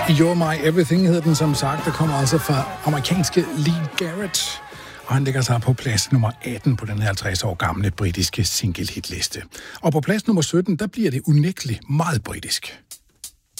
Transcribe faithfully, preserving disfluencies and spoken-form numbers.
You're My Everything hedder den, som sagt. Der kommer altså fra amerikanske Lee Garrett. Og han ligger sig på plads nummer atten på den her halvtreds år gamle britiske single-hitliste. Og på plads nummer sytten, der bliver det unægteligt meget britisk.